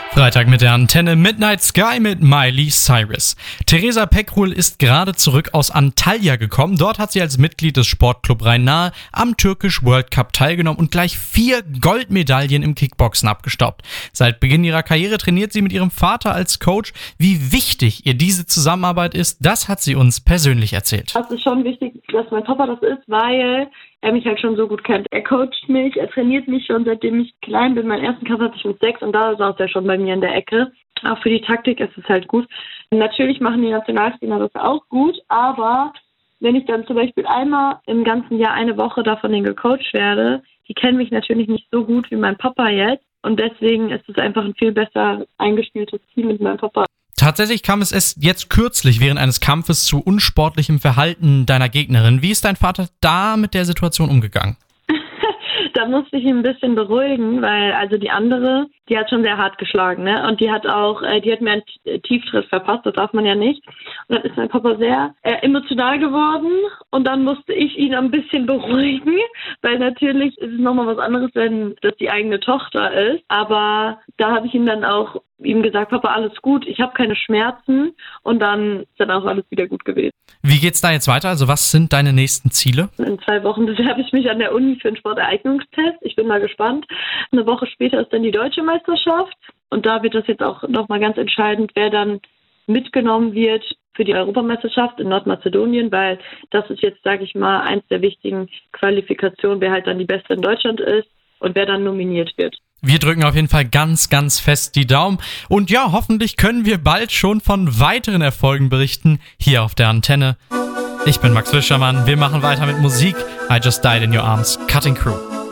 Freitag mit der Antenne Midnight Sky mit Miley Cyrus. Theresa Pekruhl ist gerade zurück aus Antalya gekommen. Dort hat sie als Mitglied des Sportclub Rhein-Nahe am Türkisch World Cup teilgenommen und gleich 4 Goldmedaillen im Kickboxen abgestaubt. Seit Beginn ihrer Karriere trainiert sie mit ihrem Vater als Coach. Wie wichtig ihr diese Zusammenarbeit ist, das hat sie uns persönlich erzählt. Es ist schon wichtig, dass mein Papa das ist, weil er mich halt schon so gut kennt. Er coacht mich, er trainiert mich schon, seitdem ich klein bin. Meinen ersten Kampf hatte ich mit 6 und da saß er schon bei mir in der Ecke. Auch für die Taktik ist es halt gut. Natürlich machen die Nationalspieler das auch gut, aber wenn ich dann zum Beispiel einmal im ganzen Jahr eine Woche da von denen gecoacht werde, die kennen mich natürlich nicht so gut wie mein Papa jetzt und deswegen ist es einfach ein viel besser eingespieltes Team mit meinem Papa. Tatsächlich kam es erst jetzt kürzlich während eines Kampfes zu unsportlichem Verhalten deiner Gegnerin. Wie ist dein Vater da mit der Situation umgegangen? Da musste ich ihn ein bisschen beruhigen, weil also die andere, die hat schon sehr hart geschlagen, ne? Und die hat mir einen Tieftritt verpasst, das darf man ja nicht. Und dann ist mein Papa sehr emotional geworden und dann musste ich ihn ein bisschen beruhigen, weil natürlich ist es nochmal was anderes, wenn das die eigene Tochter ist. Aber da habe ich ihm dann auch gesagt, Papa, alles gut, ich habe keine Schmerzen und dann ist dann auch alles wieder gut gewesen. Wie geht's da jetzt weiter? Also was sind deine nächsten Ziele? In 2 Wochen bewerbe ich mich an der Uni für einen Sporteignungstest. Ich bin mal gespannt. Eine Woche später ist dann die deutsche Meisterschaft und da wird das jetzt auch nochmal ganz entscheidend, wer dann mitgenommen wird für die Europameisterschaft in Nordmazedonien, weil das ist jetzt, sage ich mal, eins der wichtigen Qualifikationen, wer halt dann die Beste in Deutschland ist und wer dann nominiert wird. Wir drücken auf jeden Fall ganz, ganz fest die Daumen. Und ja, hoffentlich können wir bald schon von weiteren Erfolgen berichten, hier auf der Antenne. Ich bin Max Fischermann, wir machen weiter mit Musik. I Just Died in Your Arms, Cutting Crew.